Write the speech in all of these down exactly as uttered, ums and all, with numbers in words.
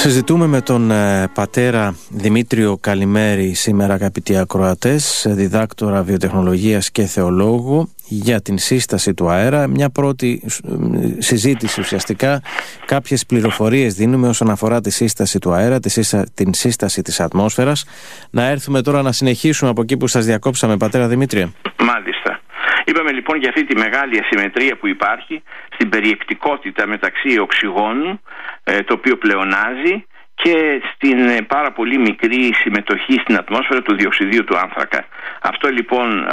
Συζητούμε με τον ε, πατέρα Δημήτριο Καλημέρη σήμερα, αγαπητοί ακροατές, διδάκτορα βιοτεχνολογίας και θεολόγου, για την σύσταση του αέρα. Μια πρώτη ε, συζήτηση ουσιαστικά, κάποιες πληροφορίες δίνουμε όσον αφορά τη σύσταση του αέρα, τη σύστα, την σύσταση της ατμόσφαιρας. Να έρθουμε τώρα να συνεχίσουμε από εκεί που σας διακόψαμε, πατέρα Δημήτρη. Μάλιστα. Είπαμε λοιπόν για αυτή τη μεγάλη ασυμμετρία που υπάρχει στην περιεκτικότητα μεταξύ οξυγόνου, το οποίο πλεονάζει, και στην πάρα πολύ μικρή συμμετοχή στην ατμόσφαιρα του διοξιδίου του άνθρακα. Αυτό λοιπόν,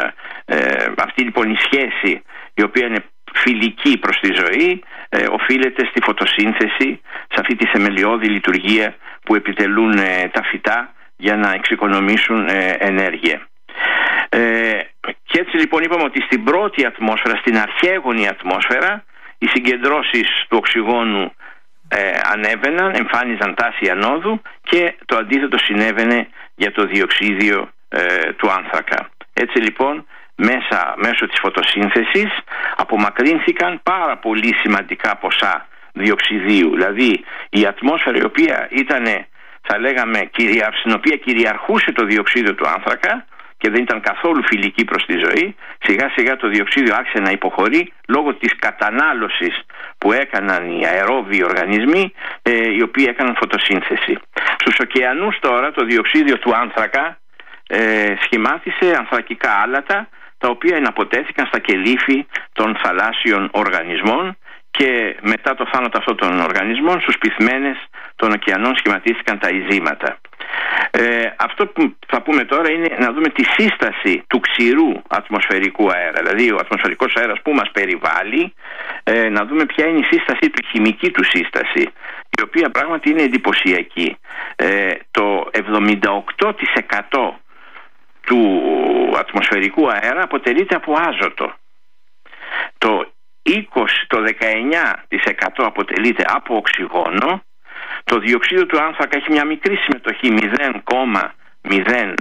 ε, ε, αυτή λοιπόν η σχέση, η οποία είναι φιλική προς τη ζωή, ε, οφείλεται στη φωτοσύνθεση, σε αυτή τη θεμελιώδη λειτουργία που επιτελούν ε, τα φυτά για να εξοικονομήσουν ε, ενέργεια. Ε, και έτσι λοιπόν είπαμε ότι στην πρώτη ατμόσφαιρα, στην αρχαίγονη ατμόσφαιρα, οι συγκεντρώσεις του οξυγόνου ε, ανέβαιναν, εμφάνιζαν τάση ανόδου, και το αντίθετο συνέβαινε για το διοξίδιο ε, του άνθρακα. Έτσι λοιπόν μέσα, μέσω της φωτοσύνθεσης απομακρύνθηκαν πάρα πολύ σημαντικά ποσά διοξιδίου. Δηλαδή η ατμόσφαιρα, η οποία ήταν, θα λέγαμε, στην οποία κυριαρχούσε το διοξίδιο του άνθρακα και δεν ήταν καθόλου φιλική προς τη ζωή, σιγά σιγά το διοξίδιο άρχισε να υποχωρεί λόγω της κατανάλωσης που έκαναν οι αερόβιοι οργανισμοί, ε, οι οποίοι έκαναν φωτοσύνθεση. Στους ωκεανούς τώρα το διοξίδιο του άνθρακα ε, σχημάτισε ανθρακικά άλατα, τα οποία εναποτέθηκαν στα κελύφη των θαλάσσιων οργανισμών, και μετά το θάνατο αυτών των οργανισμών στους πυθμένες των ωκεανών σχηματίστηκαν τα ειζήματα. Ε, αυτό που θα πούμε τώρα είναι να δούμε τη σύσταση του ξηρού ατμοσφαιρικού αέρα, δηλαδή ο ατμοσφαιρικός αέρας που μας περιβάλλει, ε, να δούμε ποια είναι η σύσταση του, χημική του σύσταση, η οποία πράγματι είναι εντυπωσιακή. Ε, το εβδομήντα οκτώ τοις εκατό του ατμοσφαιρικού αέρα αποτελείται από άζωτο. Το είκοσι, το δεκαεννιά τοις εκατό αποτελείται από οξυγόνο. Το διοξείδιο του άνθρακα έχει μια μικρή συμμετοχή, μηδέν κόμμα μηδέν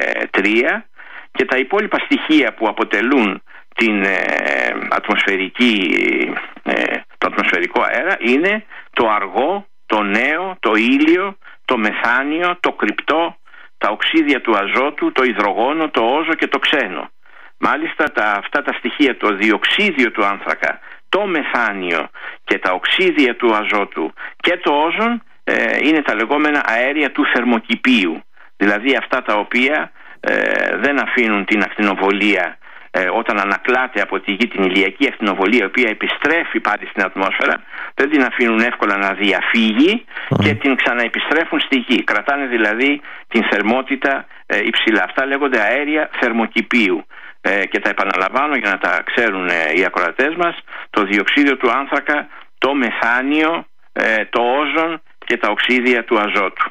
τρία, και τα υπόλοιπα στοιχεία που αποτελούν την ε, ατμοσφαιρική, ε, το ατμοσφαιρικό αέρα είναι το αργό, το νέο, το ήλιο, το μεθάνιο, το κρυπτό, τα οξύδια του αζότου, το υδρογόνο, το όζο και το ξένο. Μάλιστα τα, αυτά τα στοιχεία, το διοξίδιο του άνθρακα, το μεθάνιο και τα οξύδια του αζότου και το όζον, ε, είναι τα λεγόμενα αέρια του θερμοκηπίου. Δηλαδή αυτά τα οποία ε, δεν αφήνουν την ακτινοβολία, ε, όταν ανακλάται από τη γη την ηλιακή ακτινοβολία, η οποία επιστρέφει πάλι στην ατμόσφαιρα, δεν την αφήνουν εύκολα να διαφύγει mm. και την ξαναεπιστρέφουν στη γη. Κρατάνε δηλαδή την θερμότητα ε, υψηλά. Αυτά λέγονται αέρια θερμοκηπίου. Ε, και τα επαναλαμβάνω για να τα ξέρουν ε, οι ακροατές μας: το διοξίδιο του άνθρακα, το μεθάνιο, ε, το όζον και τα οξύδια του αζότου.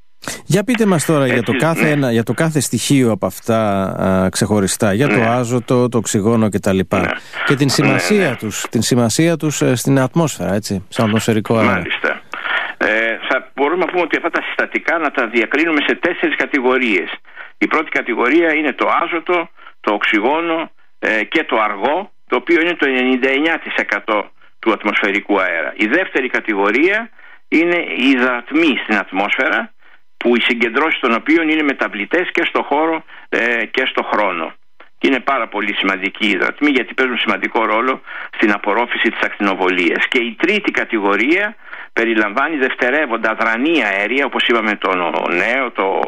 Για πείτε μας τώρα έτσι, για, το κάθε ναι. ένα, για το κάθε στοιχείο από αυτά α, ξεχωριστά, για ναι. το άζωτο, το οξυγόνο κτλ. Ναι. Και την σημασία, ναι, ναι. τους, την σημασία τους ε, στην ατμόσφαιρα, έτσι, σαν ατμοσφαιρικό αέρα. Μάλιστα. Ε, θα μπορούμε να πούμε ότι αυτά τα συστατικά να τα διακρίνουμε σε τέσσερις κατηγορίες. Η πρώτη κατηγορία είναι το άζωτο, το οξυγόνο ε, και το αργό, το οποίο είναι το ενενήντα εννιά τοις εκατό του ατμοσφαιρικού αέρα. Η δεύτερη κατηγορία είναι οι υδατμοί στην ατμόσφαιρα, που οι συγκεντρώσεις των οποίων είναι μεταβλητές και στο χώρο ε, και στο χρόνο. Και είναι πάρα πολύ σημαντικοί οι υδατμοί, γιατί παίζουν σημαντικό ρόλο στην απορρόφηση της ακτινοβολίας. Και η τρίτη κατηγορία περιλαμβάνει δευτερεύοντα αδρανή αέρια, όπως είπαμε, το νέο, το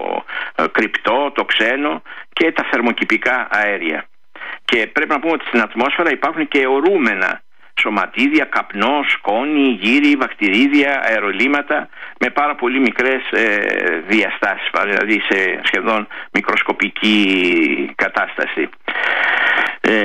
κρυπτό, το ξένο και τα θερμοκηπικά αέρια. Και πρέπει να πούμε ότι στην ατμόσφαιρα υπάρχουν και αιωρούμενα σωματίδια, καπνό, σκόνη, γύρι, βακτηρίδια, αερολύματα με πάρα πολύ μικρές ε, διαστάσεις, δηλαδή σε σχεδόν μικροσκοπική κατάσταση. Ε,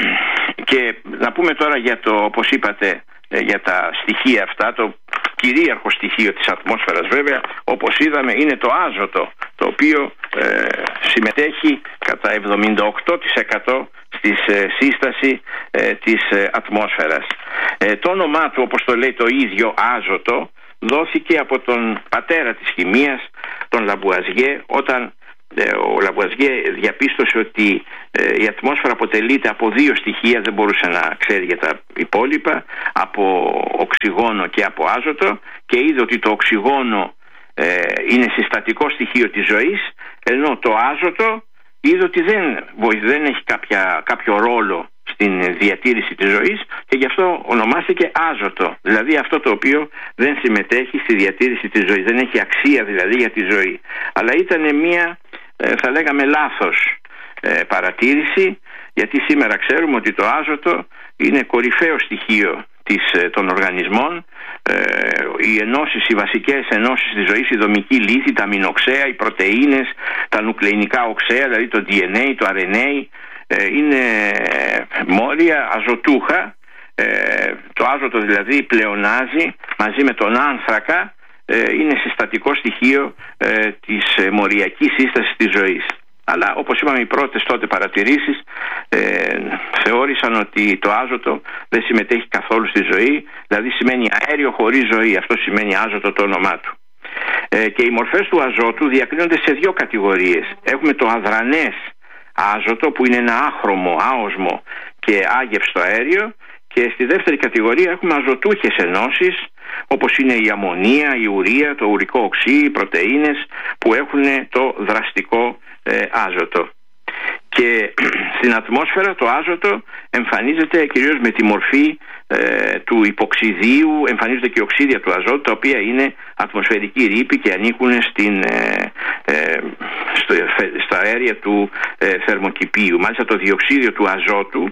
και να πούμε τώρα για το, όπως είπατε, για τα στοιχεία αυτά. Το κυρίαρχο στοιχείο της ατμόσφαιρας, βέβαια, όπως είδαμε, είναι το άζωτο, το οποίο ε, συμμετέχει κατά εβδομήντα οκτώ τοις εκατό στη ε, σύσταση ε, της ε, ατμόσφαιρας. Ε, το όνομά του, όπως το λέει το ίδιο, άζωτο, δόθηκε από τον πατέρα της χημίας, τον Λαμπουαζιέ, όταν ο Λαβουαζιέ διαπίστωσε ότι η ατμόσφαιρα αποτελείται από δύο στοιχεία, δεν μπορούσε να ξέρει για τα υπόλοιπα, από οξυγόνο και από άζωτο, και είδε ότι το οξυγόνο είναι συστατικό στοιχείο της ζωής, ενώ το άζωτο είδε ότι δεν, δεν έχει κάποια, κάποιο ρόλο στην διατήρηση της ζωής, και γι' αυτό ονομάστηκε άζωτο, δηλαδή αυτό το οποίο δεν συμμετέχει στη διατήρηση της ζωής, δεν έχει αξία δηλαδή για τη ζωή. Αλλά ήταν μια, θα λέγαμε, λάθος παρατήρηση, γιατί σήμερα ξέρουμε ότι το άζωτο είναι κορυφαίο στοιχείο της, των οργανισμών. Οι ενώσεις, οι βασικές ενώσεις της ζωής, η δομική λίθη, τα αμινοξέα, οι πρωτεΐνες, τα νουκλεϊνικά οξέα, δηλαδή το ντι εν έι, το αρ εν έι, είναι μόρια αζωτούχα. Το άζωτο δηλαδή πλεονάζει μαζί με τον άνθρακα, είναι συστατικό στοιχείο της μοριακής σύστασης της ζωής. Αλλά όπως είπαμε, οι πρώτες τότε παρατηρήσεις ε, θεώρησαν ότι το άζωτο δεν συμμετέχει καθόλου στη ζωή, δηλαδή σημαίνει αέριο χωρίς ζωή, αυτό σημαίνει άζωτο το όνομά του. Ε, και οι μορφές του αζώτου διακρίνονται σε δύο κατηγορίες. Έχουμε το αδρανές άζωτο, που είναι ένα άχρωμο, άοσμο και άγευστο αέριο, και στη δεύτερη κατηγορία έχουμε αζωτούχες ενώσεις, όπως είναι η αμμονία, η ουρία, το ουρικό οξύ, οι πρωτεΐνες, που έχουν το δραστικό ε, άζωτο. Και στην ατμόσφαιρα το άζωτο εμφανίζεται κυρίως με τη μορφή ε, του υποξιδίου, εμφανίζονται και οξύδια του αζώτου, τα οποία είναι ατμοσφαιρική ρήπη και ανήκουν στην, ε, ε, στο, στα αέρια του ε, θερμοκηπίου. Μάλιστα το διοξίδιο του αζώτου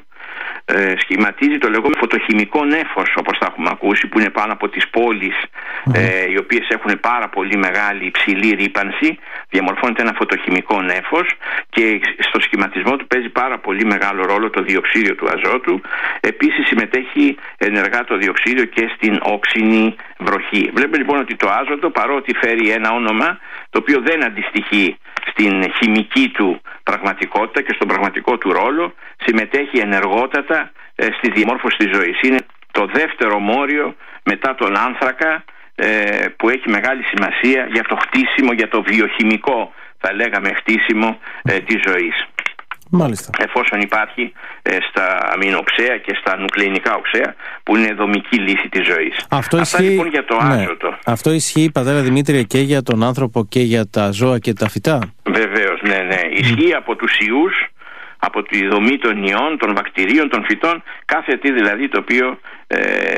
Ε, σχηματίζει το λεγόμενο φωτοχημικό νέφος, όπως τα έχουμε ακούσει, που είναι πάνω από τις πόλεις, mm. ε, οι οποίες έχουν πάρα πολύ μεγάλη υψηλή ρύπανση. Διαμορφώνεται ένα φωτοχημικό νέφος και στο σχηματισμό του παίζει πάρα πολύ μεγάλο ρόλο το διοξίδιο του αζώτου. Επίσης συμμετέχει ενεργά το διοξίδιο και στην όξινη βροχή. Βλέπουμε λοιπόν ότι το άζωτο, παρότι φέρει ένα όνομα το οποίο δεν αντιστοιχεί στην χημική του πραγματικότητα και στον πραγματικό του ρόλο, συμμετέχει ενεργότατα ε, στη διαμόρφωση της ζωής. Είναι το δεύτερο μόριο μετά τον άνθρακα, ε, που έχει μεγάλη σημασία για το χτίσιμο, για το βιοχημικό, θα λέγαμε, χτίσιμο ε, της ζωής. Μάλιστα. Εφόσον υπάρχει ε, στα αμινοξέα και στα νουκλεϊνικά οξέα, που είναι δομική λύση της ζωής. Αυτό Αυτά ισχύει, λοιπόν για το ναι. άζωτο. Αυτό ισχύει, πατέρα Δημήτρη, και για τον άνθρωπο και για τα ζώα και τα φυτά? Βεβαίως, ναι, ναι. Mm. Ισχύει από τους ιούς, από τη δομή των ιών, των βακτηρίων, των φυτών, κάθε τι δηλαδή το οποίο ε,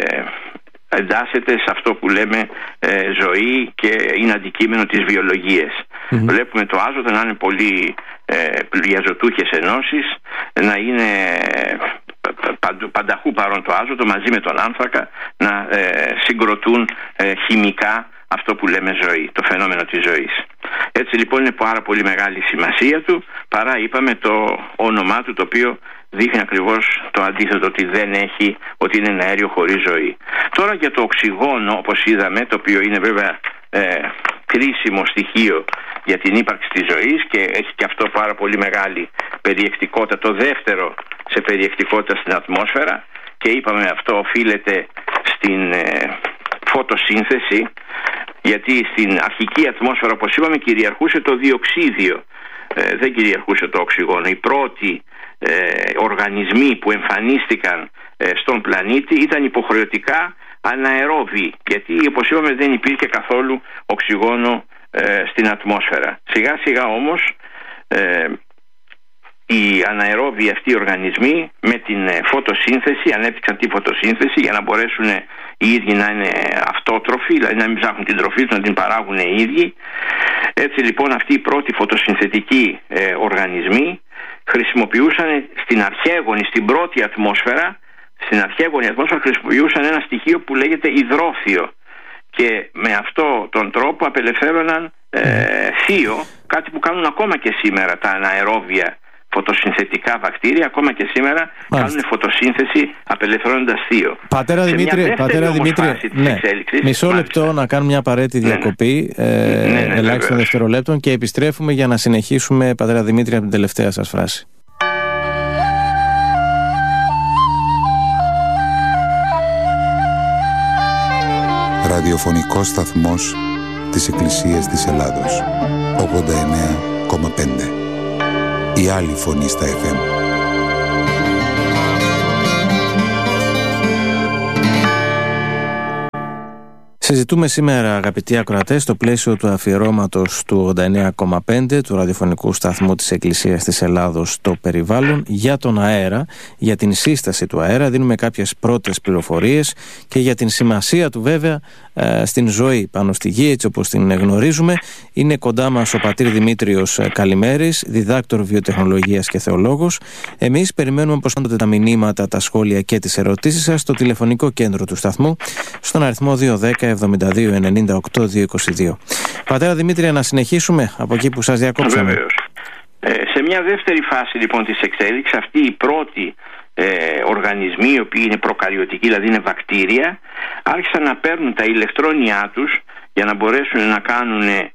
εντάσσεται σε αυτό που λέμε ε, ζωή και είναι αντικείμενο της βιολογίας. Mm-hmm. Βλέπουμε το άζωτο να είναι πολύ ε, πλειαζωτούχες ενώσεις, να είναι παντου, πανταχού παρόν το άζωτο μαζί με τον άνθρακα, να ε, συγκροτούν ε, χημικά αυτό που λέμε ζωή, το φαινόμενο της ζωής. Έτσι λοιπόν είναι πάρα πολύ μεγάλη σημασία του, παρά είπαμε το όνομά του, το οποίο δείχνει ακριβώς το αντίθετο, ότι δεν έχει, ότι είναι ένα αέριο χωρίς ζωή. Τώρα για το οξυγόνο, όπως είδαμε, το οποίο είναι βέβαια ε, κρίσιμο στοιχείο για την ύπαρξη της ζωής και έχει και αυτό πάρα πολύ μεγάλη περιεκτικότητα, το δεύτερο σε περιεκτικότητα στην ατμόσφαιρα, και είπαμε αυτό οφείλεται στην ε, φωτοσύνθεση, γιατί στην αρχική ατμόσφαιρα, όπως είπαμε, κυριαρχούσε το διοξίδιο, ε, δεν κυριαρχούσε το οξυγόνο. Οι πρώτοι ε, οργανισμοί που εμφανίστηκαν ε, στον πλανήτη ήταν υποχρεωτικά αναερόβιοι, γιατί όπως είπαμε δεν υπήρχε καθόλου οξυγόνο ε, στην ατμόσφαιρα. Σιγά σιγά όμως ε, οι αναερόβιοι αυτοί οι οργανισμοί με την φωτοσύνθεση ανέπτυξαν τη φωτοσύνθεση για να μπορέσουν οι ίδιοι να είναι αυτότροφοι, δηλαδή να μην ψάχνουν την τροφή τους, να την παράγουν οι ίδιοι. Έτσι λοιπόν αυτοί οι πρώτοι φωτοσυνθετικοί ε, οργανισμοί χρησιμοποιούσαν στην αρχαίγονη, στην πρώτη ατμόσφαιρα, στην αρχαίγονη ατμόσφαιρα χρησιμοποιούσαν ένα στοιχείο που λέγεται υδρόθιο, και με αυτό τον τρόπο απελευθέρωναν ε, θείο, κάτι που κάνουν ακόμα και σήμερα τα αναερόβια φωτοσυνθετικά βακτήρια, ακόμα και σήμερα. Μάλιστα. Κάνουν φωτοσύνθεση απελευθερώνοντας θείο. Πατέρα σε Δημήτρη, πατέρα Δημήτρη ναι. μισό λεπτό μάλιστα. να κάνουμε μια απαραίτητη διακοπή ναι, ναι. Ε, ναι, ναι, ελάχιστων δευτερολέπτων και επιστρέφουμε για να συνεχίσουμε, πατέρα Δημήτρη, από την τελευταία σας φράση. Ραδιοφωνικός σταθμός της Εκκλησίας της Ελλάδος. ογδόντα εννέα κόμμα πέντε. Η άλλη φωνή στα εφ εμ. Συζητούμε σήμερα, αγαπητοί ακροατές, στο πλαίσιο του αφιερώματος του ογδόντα εννέα κόμμα πέντε του ραδιοφωνικού σταθμού της Εκκλησίας της Ελλάδος στο περιβάλλον για τον αέρα, για την σύσταση του αέρα. Δίνουμε κάποιες πρώτες πληροφορίες και για την σημασία του βέβαια ε, στην ζωή πάνω στη γη, έτσι όπως την γνωρίζουμε. Είναι κοντά μας ο πατήρ Δημήτριος Καλημέρης, διδάκτορ βιοτεχνολογίας και θεολόγος. Εμείς περιμένουμε όπως πάντοτε τα μηνύματα, τα σχόλια και τις ερωτήσεις σας στο τηλεφωνικό κέντρο του σταθμού, στον αριθμό δύο δέκα εβδομήντα δύο ενενήντα οκτώ διακόσια είκοσι δύο. Πατέρα Δημήτρια, να συνεχίσουμε από εκεί που σας διακόψαμε. Βεβαίως. Ε, σε μια δεύτερη φάση λοιπόν της εξέλιξης, αυτοί οι πρώτοι ε, οργανισμοί, οι οποίοι είναι προκαριωτικοί, δηλαδή είναι βακτήρια, άρχισαν να παίρνουν τα ηλεκτρόνια τους για να μπορέσουν να κάνουν ε,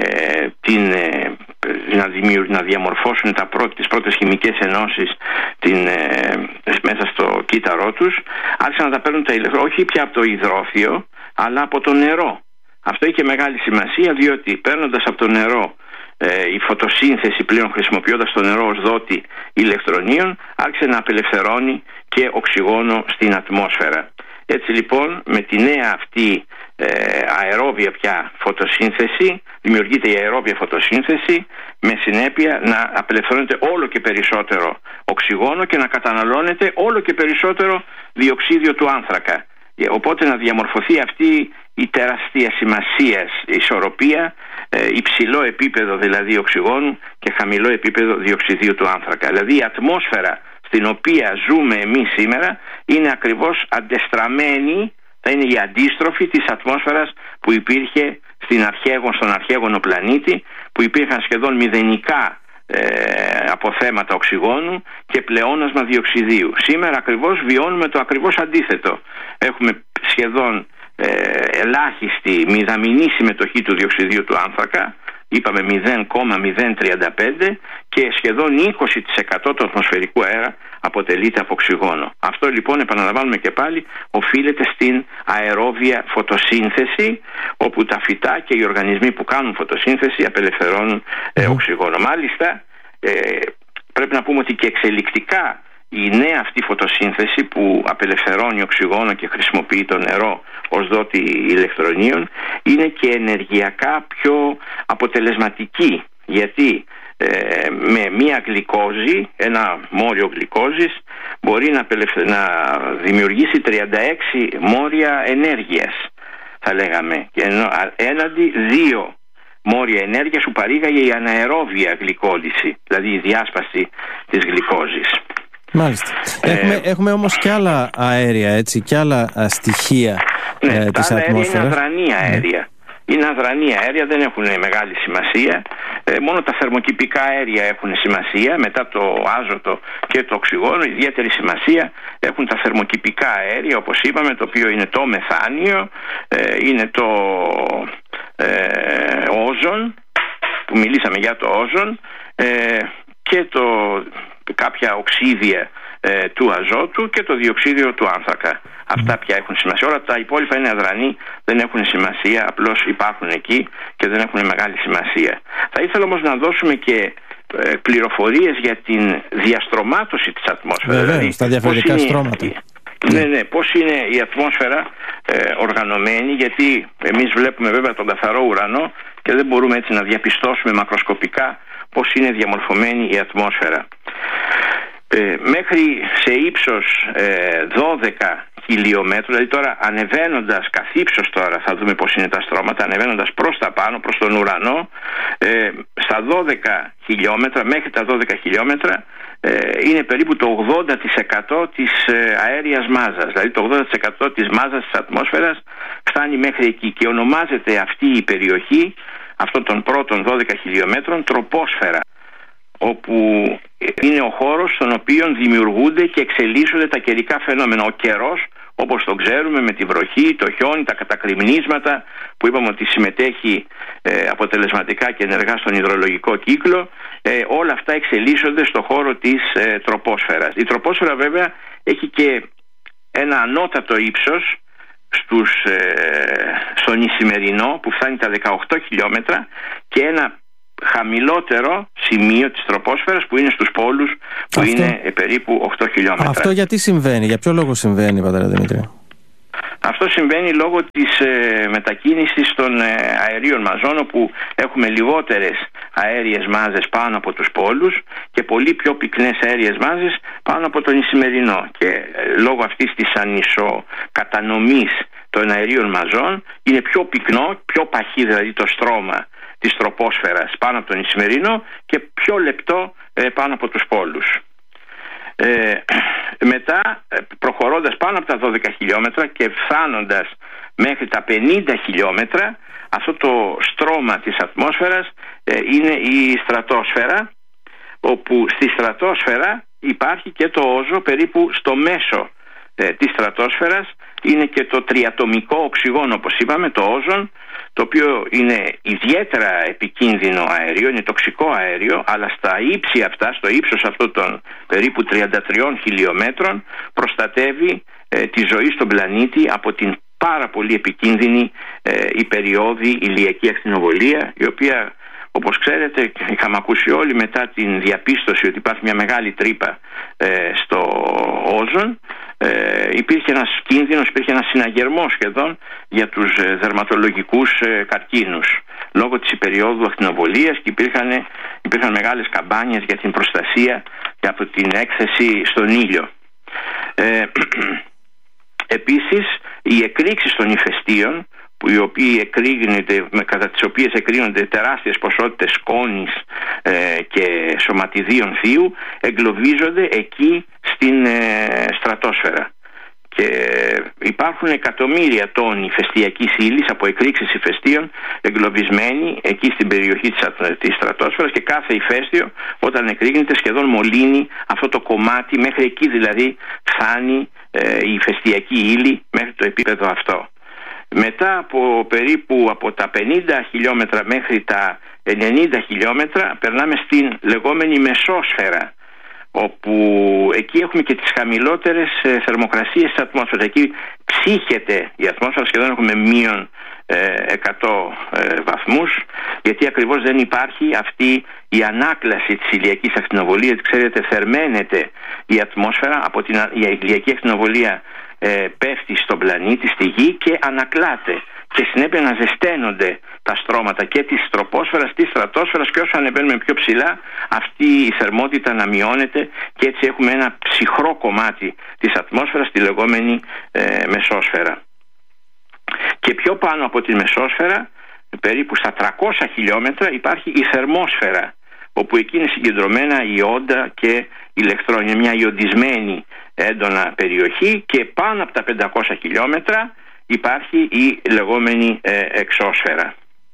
την, ε, να, δημιουργ, να διαμορφώσουν τα πρώτη, τις πρώτες χημικές ενώσεις την, ε, μέσα στο κύτταρό τους. Άρχισαν να τα παίρνουν τα ηλεκτρόνια, όχι πια από το υδρόθιο, αλλά από το νερό. Αυτό είχε μεγάλη σημασία, διότι παίρνοντας από το νερό ε, η φωτοσύνθεση, πλέον χρησιμοποιώντας το νερό ως δότη ηλεκτρονίων, άρχισε να απελευθερώνει και οξυγόνο στην ατμόσφαιρα. Έτσι λοιπόν, με τη νέα αυτή ε, αερόβια πια φωτοσύνθεση, δημιουργείται η αερόβια φωτοσύνθεση, με συνέπεια να απελευθερώνεται όλο και περισσότερο οξυγόνο και να καταναλώνεται όλο και περισσότερο διοξίδιο του άνθρακα. Οπότε να διαμορφωθεί αυτή η τεράστια σημασίας ισορροπία, ε, υψηλό επίπεδο δηλαδή οξυγόνου και χαμηλό επίπεδο διοξιδίου του άνθρακα. Δηλαδή η ατμόσφαιρα στην οποία ζούμε εμείς σήμερα είναι ακριβώς αντεστραμμένη, θα είναι η αντίστροφη της ατμόσφαιρας που υπήρχε στην αρχαίγον, στον αρχαίγωνο πλανήτη, που υπήρχαν σχεδόν μηδενικά ε, αποθέματα οξυγόνου και πλεόνασμα διοξιδίου. Σήμερα ακριβώς βιώνουμε το ακριβώς αντίθετο. Έχουμε σχεδόν ε, ελάχιστη μηδαμινή συμμετοχή του διοξιδίου του άνθρακα, είπαμε μηδέν κόμμα μηδέν τριάντα πέντε, και σχεδόν είκοσι τοις εκατό του ατμοσφαιρικού αέρα αποτελείται από οξυγόνο. Αυτό λοιπόν, επαναλαμβάνουμε και πάλι, οφείλεται στην αερόβια φωτοσύνθεση, όπου τα φυτά και οι οργανισμοί που κάνουν φωτοσύνθεση απελευθερώνουν ε, οξυγόνο. Μάλιστα ε, πρέπει να πούμε ότι και εξελικτικά η νέα αυτή φωτοσύνθεση που απελευθερώνει οξυγόνο και χρησιμοποιεί το νερό ως δότη ηλεκτρονίων είναι και ενεργειακά πιο αποτελεσματική, γιατί ε, με μία γλυκόζη, ένα μόριο γλυκόζης, μπορεί να, να δημιουργήσει τριάντα έξι μόρια ενέργειας, θα λέγαμε, και ενώ, έναντι δύο μόρια ενέργειας που παρήγαγε η αναερόβια γλυκόλυση, δηλαδή η διάσπαση της γλυκόζης. Μάλιστα. Ε, έχουμε, έχουμε όμως και άλλα αέρια, έτσι, και άλλα α, στοιχεία ναι, ε, της ατμόσφαιρας. Είναι αδρανή αέρια. Ναι. Είναι αδρανή αέρια, δεν έχουν μεγάλη σημασία. Ε, μόνο τα θερμοκηπικά αέρια έχουν σημασία. Μετά το άζωτο και το οξυγόνο, ιδιαίτερη σημασία έχουν τα θερμοκηπικά αέρια, όπως είπαμε, το οποίο είναι το μεθάνιο, ε, είναι το ε, όζον, που μιλήσαμε για το όζον, ε, και το κάποια οξύδια ε, του αζότου και το διοξίδιο του άνθρακα. Αυτά πια έχουν σημασία. Όλα τα υπόλοιπα είναι αδρανή, δεν έχουν σημασία, απλώς υπάρχουν εκεί και δεν έχουν μεγάλη σημασία. Θα ήθελα όμως να δώσουμε και ε, πληροφορίες για την διαστρωμάτωση της ατμόσφαιρας. Βέβαια, δηλαδή, στα διαφορετικά είναι, στρώματα. Ναι, ναι, πώς είναι η ατμόσφαιρα ε, οργανωμένη, γιατί εμείς βλέπουμε βέβαια τον καθαρό ουρανό και δεν μπορούμε έτσι να διαπιστώσουμε μακροσκοπικά πώς είναι διαμορφωμένη η ατμόσφαιρα. Ε, μέχρι σε ύψος ε, δώδεκα χιλιόμετρων, δηλαδή τώρα ανεβαίνοντας καθ' ύψος, τώρα θα δούμε πώς είναι τα στρώματα, ανεβαίνοντας προς τα πάνω, προς τον ουρανό, ε, στα δώδεκα χιλιόμετρα, μέχρι τα δώδεκα χιλιόμετρα, ε, είναι περίπου το ογδόντα τοις εκατό της ε, αέριας μάζας, δηλαδή το ογδόντα τοις εκατό της μάζας της ατμόσφαιρας φτάνει μέχρι εκεί και ονομάζεται αυτή η περιοχή, αυτών των πρώτων δώδεκα χιλιόμετρων, τροπόσφαιρα, όπου είναι ο χώρος στον οποίο δημιουργούνται και εξελίσσονται τα καιρικά φαινόμενα. Ο καιρός, όπως το ξέρουμε, με τη βροχή, το χιόνι, τα κατακρημνίσματα, που είπαμε ότι συμμετέχει ε, αποτελεσματικά και ενεργά στον υδρολογικό κύκλο, ε, όλα αυτά εξελίσσονται στον χώρο της ε, τροπόσφαιρας. Η τροπόσφαιρα βέβαια έχει και ένα ανώτατο ύψος στους, ε, στον Ισημερινό, που φτάνει τα δεκαοκτώ χιλιόμετρα, και ένα χαμηλότερο σημείο της τροπόσφαιρας που είναι στους πόλους, που αυτό είναι ε, περίπου οκτώ χιλιόμετρα. Αυτό γιατί συμβαίνει, για ποιο λόγο συμβαίνει, πατέρα Δημήτρη? Αυτό συμβαίνει λόγω της ε, μετακίνησης των ε, αερίων μαζών, όπου έχουμε λιγότερες αέριες μάζες πάνω από τους πόλους και πολύ πιο πυκνές αέριες μάζες πάνω από τον Ισημερινό. Και ε, λόγω αυτής της ανισοκατανομής των αερίων μαζών είναι πιο πυκνό, πιο παχύ δηλαδή το στρώμα της τροπόσφαιρας πάνω από τον Ισημερινό και πιο λεπτό ε, πάνω από τους πόλους. Ε, μετά, προχωρώντας πάνω από τα δώδεκα χιλιόμετρα και φτάνοντας μέχρι τα πενήντα χιλιόμετρα, αυτό το στρώμα της ατμόσφαιρας ε, είναι η στρατόσφαιρα, όπου στη στρατόσφαιρα υπάρχει και το όζο περίπου στο μέσο ε, της στρατόσφαιρας. Είναι και το τριατομικό οξυγόνο, όπως είπαμε, το όζον, το οποίο είναι ιδιαίτερα επικίνδυνο αέριο, είναι τοξικό αέριο, αλλά στα ύψη αυτά, στο ύψος αυτό των περίπου τριάντα τριών χιλιόμετρων, προστατεύει ε, τη ζωή στον πλανήτη από την πάρα πολύ επικίνδυνη ε, υπεριώδη ηλιακή ακτινοβολία, η οποία, όπως ξέρετε, είχαμε ακούσει όλοι μετά την διαπίστωση ότι υπάρχει μια μεγάλη τρύπα ε, στο όζον. Ε, υπήρχε ένας κίνδυνος, υπήρχε ένας συναγερμός σχεδόν για τους ε, δερματολογικούς ε, καρκίνους λόγω της υπεριόδου ακτινοβολίας, και υπήρχαν, υπήρχαν μεγάλες καμπάνιες για την προστασία και από την έκθεση στον ήλιο. Ε, επίσης, οι εκρήξεις των ηφαιστείων, που οι οποίοι εκρήγνεται, κατά τις οποίες εκρήγνονται τεράστιες ποσότητες σκόνης ε, και σωματιδίων θείου, εγκλωβίζονται εκεί στην ε, στρατόσφαιρα. Και υπάρχουν εκατομμύρια τόνοι ηφαιστειακής ύλης από εκρήξεις ηφαιστείων εγκλωβισμένοι εκεί στην περιοχή της, της στρατόσφαιρας, και κάθε ηφαίστειο όταν εκρήγνεται σχεδόν μολύνει αυτό το κομμάτι, μέχρι εκεί δηλαδή φτάνει ε, η ηφαιστειακή ύλη, μέχρι το επίπεδο αυτό. Μετά από περίπου από τα πενήντα χιλιόμετρα μέχρι τα ενενήντα χιλιόμετρα περνάμε στην λεγόμενη μεσόσφαιρα, όπου εκεί έχουμε και τις χαμηλότερες θερμοκρασίες της ατμόσφαιρας. Εκεί ψύχεται η ατμόσφαιρα, σχεδόν έχουμε μείον εκατό βαθμούς, γιατί ακριβώς δεν υπάρχει αυτή η ανάκλαση της ηλιακής ακτινοβολίας. Ξέρετε, θερμαίνεται η ατμόσφαιρα από την η ηλιακή ακτινοβολία. Ε, πέφτει στον πλανήτη, στη γη, και ανακλάται, και συνέπεια να ζεσταίνονται τα στρώματα και της τροπόσφαιρας, της στρατόσφαιρας, και όσο ανεβαίνουμε πιο ψηλά αυτή η θερμότητα να μειώνεται, και έτσι έχουμε ένα ψυχρό κομμάτι της ατμόσφαιρας, τη λεγόμενη ε, μεσόσφαιρα. Και πιο πάνω από τη μεσόσφαιρα, περίπου στα τριακόσια χιλιόμετρα, υπάρχει η θερμόσφαιρα, όπου εκεί είναι συγκεντρωμένα ιόντα και ηλεκτρόνια, μια ιοντισμένη έντονα περιοχή, και πάνω από τα πεντακόσια χιλιόμετρα υπάρχει η λεγόμενη ε, εξώσφαιρα.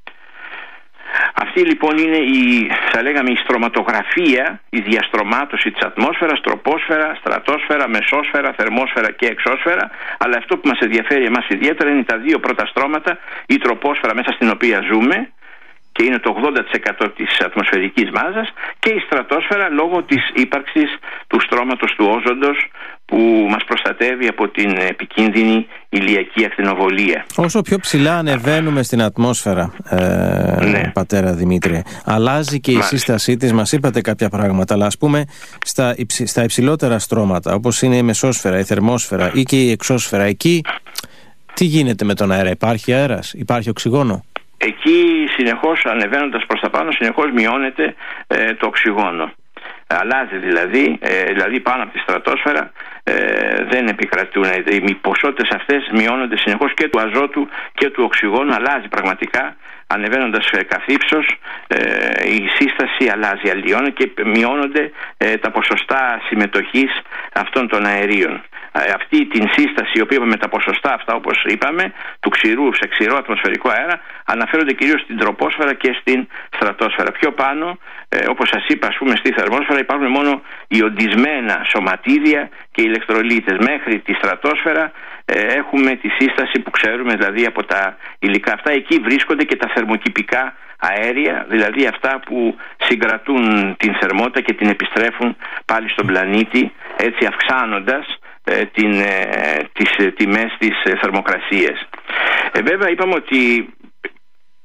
Αυτή λοιπόν είναι η, θα λέγαμε, η στρωματογραφία, η διαστρωμάτωση της ατμόσφαιρας: τροπόσφαιρα, στρατόσφαιρα, μεσόσφαιρα, θερμόσφαιρα και εξώσφαιρα. Αλλά αυτό που μας ενδιαφέρει εμάς ιδιαίτερα είναι τα δύο πρώτα στρώματα, η τροπόσφαιρα μέσα στην οποία ζούμε, και είναι το ογδόντα τοις εκατό της ατμοσφαιρικής μάζας, και η στρατόσφαιρα λόγω της ύπαρξης του στρώματος του όζοντος, που μας προστατεύει από την επικίνδυνη ηλιακή ακτινοβολία. Όσο πιο ψηλά ανεβαίνουμε στην ατμόσφαιρα, ε, ναι. πατέρα Δημήτρη, αλλάζει και η Μάλιστα. σύστασή της. Μας είπατε κάποια πράγματα, αλλά ας πούμε στα, υψη, στα υψηλότερα στρώματα, όπως είναι η μεσόσφαιρα, η θερμόσφαιρα ή και η εξώσφαιρα, εκεί τι γίνεται με τον αέρα? Υπάρχει αέρας, υπάρχει οξυγόνο? Εκεί συνεχώς, ανεβαίνοντας προς τα πάνω, συνεχώς μειώνεται ε, το οξυγόνο. Αλλάζει δηλαδή, ε, δηλαδή πάνω από τη στρατόσφαιρα ε, δεν επικρατούν. Οι ποσότητες αυτές μειώνονται συνεχώς, και του αζότου και του οξυγόνου. Αλλάζει πραγματικά, ανεβαίνοντας ε, καθ' ύψος, ε, η σύσταση αλλάζει, αλλοιώνει, και μειώνονται ε, τα ποσοστά συμμετοχής αυτών των αερίων. Αυτή την σύσταση, η οποία με τα ποσοστά αυτά, όπως είπαμε, του ξηρού σε ξηρό ατμοσφαιρικό αέρα, αναφέρονται κυρίως στην τροπόσφαιρα και στην στρατόσφαιρα. Πιο πάνω, ε, όπως σας είπα, ας πούμε, στη θερμόσφαιρα υπάρχουν μόνο ιοντισμένα σωματίδια και ηλεκτρολίτες. Μέχρι τη στρατόσφαιρα ε, έχουμε τη σύσταση που ξέρουμε, δηλαδή από τα υλικά αυτά. Εκεί βρίσκονται και τα θερμοκηπικά αέρια, δηλαδή αυτά που συγκρατούν την θερμότητα και την επιστρέφουν πάλι στον πλανήτη, έτσι αυξάνοντας ε, την, ε, τις ε, τιμές της ε, θερμοκρασίας. Ε, βέβαια είπαμε ότι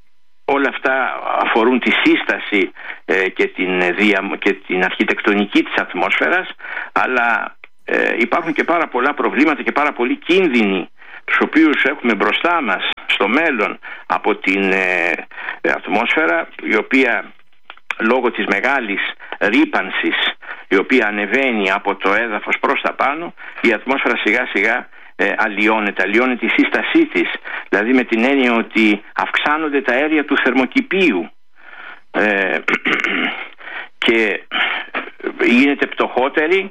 όλα αυτά αφορούν τη σύσταση ε, και, την, δια, και την αρχιτεκτονική της ατμόσφαιρας, αλλά ε, υπάρχουν και πάρα πολλά προβλήματα και πάρα πολλοί κίνδυνοι τους οποίους έχουμε μπροστά μας στο μέλλον από την ε, ατμόσφαιρα, η οποία λόγω της μεγάλης ρύπανσης η οποία ανεβαίνει από το έδαφος προς τα πάνω, η ατμόσφαιρα σιγά σιγά ε, αλλοιώνεται, αλλοιώνεται η σύστασή της, δηλαδή με την έννοια ότι αυξάνονται τα αέρια του θερμοκηπίου ε, και γίνεται πτωχότερη,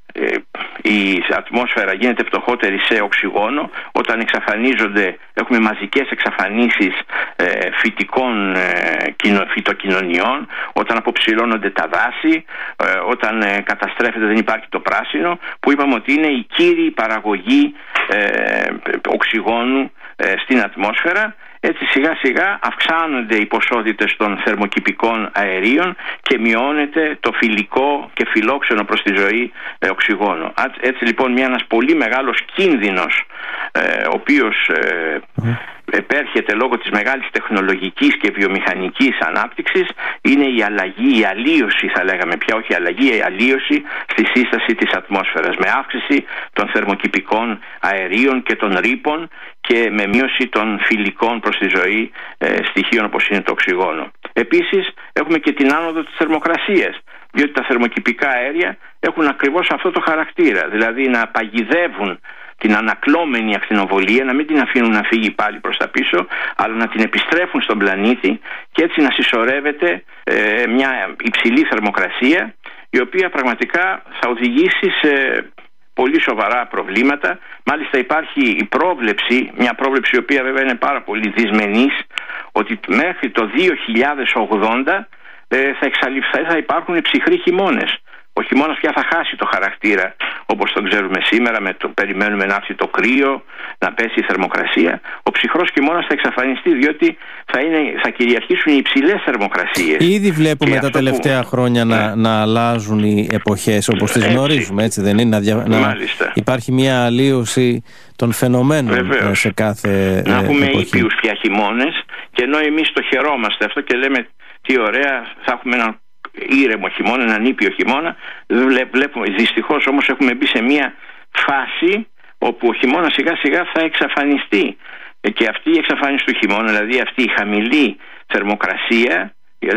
η ατμόσφαιρα γίνεται πτωχότερη σε οξυγόνο όταν εξαφανίζονται, έχουμε μαζικές εξαφανίσεις ε, φυτικών ε, φυτοκοινωνιών, όταν αποψηλώνονται τα δάση, ε, όταν ε, καταστρέφεται, δεν υπάρχει το πράσινο, που είπαμε ότι είναι η κύριη παραγωγή ε, οξυγόνου ε, στην ατμόσφαιρα. Έτσι σιγά σιγά αυξάνονται οι ποσότητες των θερμοκηπικών αερίων και μειώνεται το φιλικό και φιλόξενο προς τη ζωή ε, οξυγόνο. Έτσι λοιπόν μια, ένας πολύ μεγάλος κίνδυνος ε, ο οποίος ε, mm. επέρχεται λόγω της μεγάλης τεχνολογικής και βιομηχανικής ανάπτυξης είναι η αλλαγή, η αλλίωση θα λέγαμε πια, όχι η αλλαγή, η αλλίωση στη σύσταση της ατμόσφαιρας με αύξηση των θερμοκηπικών αερίων και των ρήπων και με μείωση των φιλικών προς τη ζωή ε, στοιχείων όπως είναι το οξυγόνο. Επίσης έχουμε και την άνοδο της θερμοκρασίας, διότι τα θερμοκηπικά αέρια έχουν ακριβώς αυτό το χαρακτήρα, δηλαδή να παγιδεύουν την ανακλώμενη ακτινοβολία, να μην την αφήνουν να φύγει πάλι προς τα πίσω, αλλά να την επιστρέφουν στον πλανήτη και έτσι να συσσωρεύεται ε, μια υψηλή θερμοκρασία, η οποία πραγματικά θα οδηγήσει σε πολύ σοβαρά προβλήματα. Μάλιστα υπάρχει η πρόβλεψη, μια πρόβλεψη η οποία βέβαια είναι πάρα πολύ δυσμενής, ότι μέχρι το δύο χιλιάδες ογδόντα ε, θα εξαλειφθεί, θα υπάρχουν ψυχροί χειμώνες. Ο χειμώνας πια θα χάσει το χαρακτήρα όπως τον ξέρουμε σήμερα, με το περιμένουμε να έρθει το κρύο, να πέσει η θερμοκρασία. Ο ψυχρός χειμώνας θα εξαφανιστεί, διότι θα, είναι, θα κυριαρχήσουν οι υψηλές θερμοκρασίες. Ήδη βλέπουμε τα τελευταία που... χρόνια ναι. να, να αλλάζουν οι εποχές όπως τις γνωρίζουμε, έτσι δεν είναι? Να, δια... να υπάρχει μια αλλίωση των φαινομένων. Βεβαίως. Σε κάθε να έχουμε εποχή. ήπιους πια χειμώνες, και ενώ εμείς το χαιρόμαστε αυτό και λέμε τι ωραία, θα έχουμε έναν ήρεμο χειμώνα, έναν ήπιο χειμώνα. Βλέπουμε, δυστυχώς όμως έχουμε μπει σε μια φάση όπου ο χειμώνας σιγά σιγά θα εξαφανιστεί, και αυτή η εξαφάνιση του χειμώνα, δηλαδή αυτή η χαμηλή θερμοκρασία,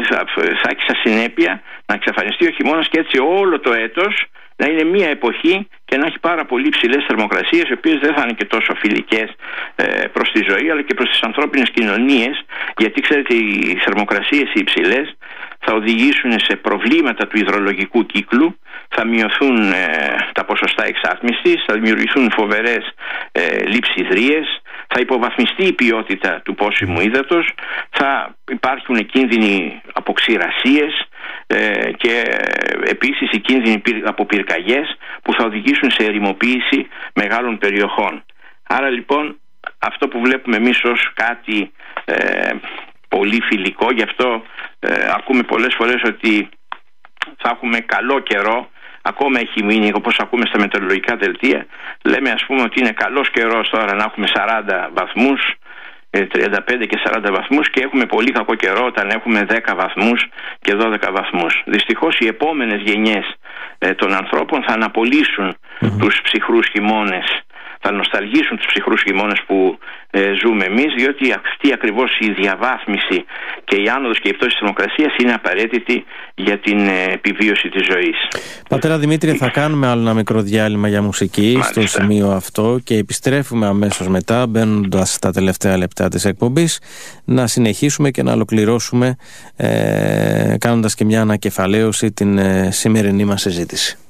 θα έχει σαν συνέπεια να εξαφανιστεί ο χειμώνας και έτσι όλο το έτος να είναι μια εποχή και να έχει πάρα πολύ ψηλές θερμοκρασίες, οι οποίες δεν θα είναι και τόσο φιλικές ε, προς τη ζωή αλλά και προς τις ανθρώπινες κοινωνίες, γιατί ξέρετε οι θερμοκρασίες οι υψηλές θα οδηγήσουν σε προβλήματα του υδρολογικού κύκλου, θα μειωθούν ε, τα ποσοστά εξάτμισης, θα δημιουργηθούν φοβερές ε, λειψιδρίες, θα υποβαθμιστεί η ποιότητα του πόσιμου ύδατος, θα υπάρχουν κίνδυνοι από ξηρασίες ε, και επίσης οι κίνδυνοι από πυρκαγιές που θα οδηγήσουν σε ερημοποίηση μεγάλων περιοχών. Άρα λοιπόν αυτό που βλέπουμε εμείς ως κάτι ε, πολύ φιλικό, γι' αυτό ε, ακούμε πολλές φορές ότι θα έχουμε καλό καιρό. Ακόμα έχει μείνει, όπως ακούμε στα μετεωρολογικά δελτία, λέμε ας πούμε ότι είναι καλός καιρός τώρα να έχουμε σαράντα βαθμούς, τριάντα πέντε και σαράντα βαθμούς, και έχουμε πολύ κακό καιρό όταν έχουμε δέκα βαθμούς και δώδεκα βαθμούς. Δυστυχώς οι επόμενες γενιές ε, των ανθρώπων θα αναπολύσουν mm-hmm. τους ψυχρούς χειμώνες, θα νοσταλγήσουν τους ψυχρούς χειμώνες που ε, ζούμε εμείς, διότι αυτή ακριβώς η διαβάθμιση και η άνοδος και η πτώση της θερμοκρασίας είναι απαραίτητη για την ε, επιβίωση της ζωής. Πατέρα Δημήτρη, θα κάνουμε άλλο ένα μικρό διάλειμμα για μουσική. Μάλιστα. Στο σημείο αυτό, και επιστρέφουμε αμέσως μετά, μπαίνοντας στα τελευταία λεπτά της εκπομπής, να συνεχίσουμε και να ολοκληρώσουμε ε, κάνοντας και μια ανακεφαλαίωση την ε, σημερινή μας συζήτηση.